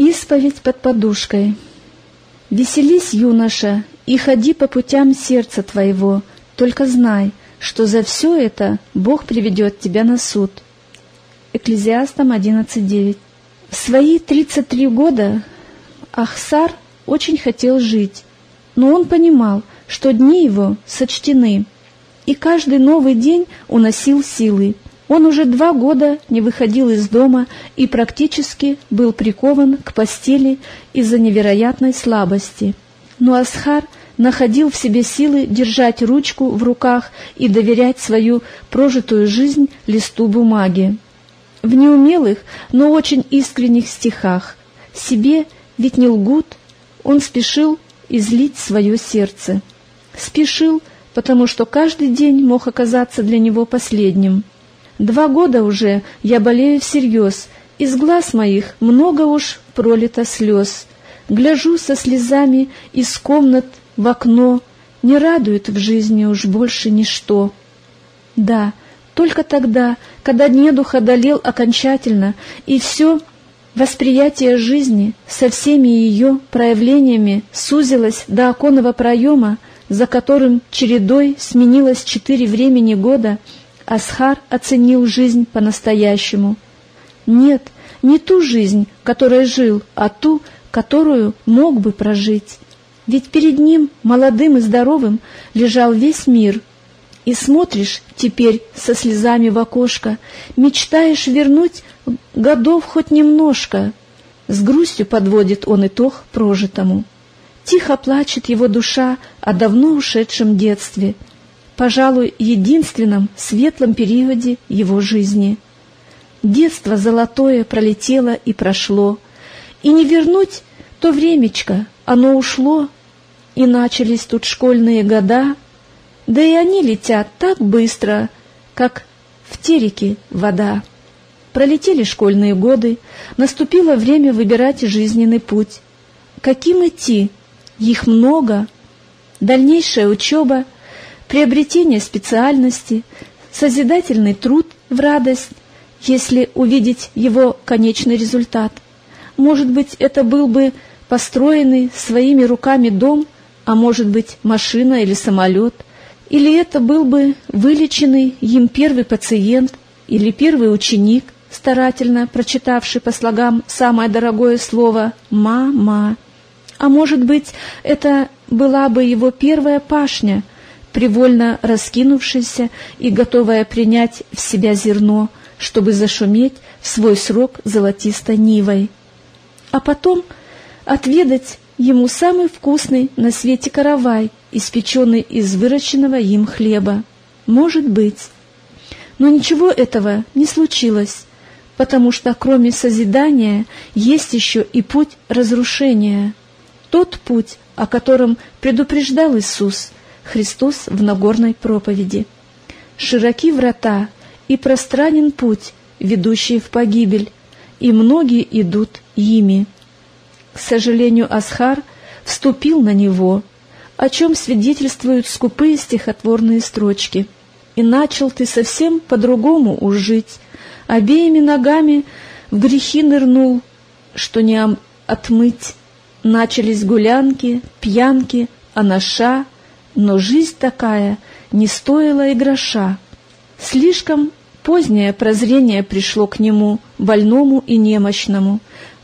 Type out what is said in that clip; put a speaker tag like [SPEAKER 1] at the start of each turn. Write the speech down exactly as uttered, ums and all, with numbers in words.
[SPEAKER 1] Исповедь под подушкой. Веселись, юноша, и ходи по путям сердца твоего, только знай, что за все это Бог приведет тебя на суд. Экклезиастам одиннадцать девять. В свои тридцать три года Ахсар очень хотел жить, но он понимал, что дни его сочтены, и каждый новый день уносил силы. Он уже два года не выходил из дома и практически был прикован к постели из-за невероятной слабости. Но Асхар находил в себе силы держать ручку в руках и доверять свою прожитую жизнь листу бумаги. В неумелых, но очень искренних стихах «Себе ведь не лгут» он спешил излить свое сердце. Спешил, потому что каждый день мог оказаться для него последним. Два года уже я болею всерьез, из глаз моих много уж пролито слез. Гляжу со слезами из комнат в окно, не радует в жизни уж больше ничто. Да, только тогда, когда недух одолел окончательно, и все восприятие жизни со всеми ее проявлениями сузилось до оконного проема, за которым чередой сменилось четыре времени года, Асхар оценил жизнь по-настоящему. Нет, не ту жизнь, которой жил, а ту, которую мог бы прожить. Ведь перед ним, молодым и здоровым, лежал весь мир. И смотришь теперь со слезами в окошко, мечтаешь вернуть годов хоть немножко. С грустью подводит он итог прожитому. Тихо плачет его душа о давно ушедшем детстве, пожалуй, единственном светлом периоде его жизни. Детство золотое пролетело и прошло, и не вернуть то времечко, оно ушло, и начались тут школьные года, да и они летят так быстро, как в тереке вода. Пролетели школьные годы, наступило время выбирать жизненный путь. Каким идти? Их много. Дальнейшая учеба, приобретение специальности, созидательный труд в радость, если увидеть его конечный результат. Может быть, это был бы построенный своими руками дом, а может быть, машина или самолет, или это был бы вылеченный им первый пациент или первый ученик, старательно прочитавший по слогам самое дорогое слово «мама». А может быть, это была бы его первая пашня, привольно раскинувшаяся и готовая принять в себя зерно, чтобы зашуметь в свой срок золотистой нивой. А потом отведать ему самый вкусный на свете каравай, испеченный из выращенного им хлеба. Может быть. Но ничего этого не случилось, потому что кроме созидания есть еще и путь разрушения. Тот путь, о котором предупреждал Иисус Христос в Нагорной проповеди. «Широки врата и пространен путь, ведущий в погибель, и многие идут ими». К сожалению, Асхар вступил на него, о чем свидетельствуют скупые стихотворные строчки. «И начал ты совсем по-другому уж жить, обеими ногами в грехи нырнул, что не отмыть. Начались гулянки, пьянки, анаша, но жизнь такая не стоила и гроша». Слишком позднее прозрение пришло к нему, больному и немощному.